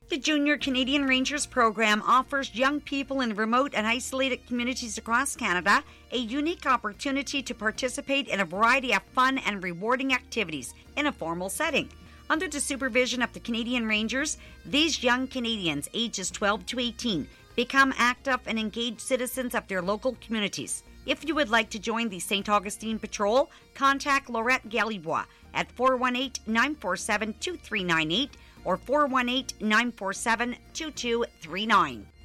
The Junior Canadian Rangers program offers young people in remote and isolated communities across Canada a unique opportunity to participate in a variety of fun and rewarding activities in a formal setting. Under the supervision of the Canadian Rangers, these young Canadians ages 12 to 18 become active and engaged citizens of their local communities. If you would like to join the St. Augustine Patrol, contact Laurette Galibois at 418-947-2398 or 418-947-2239.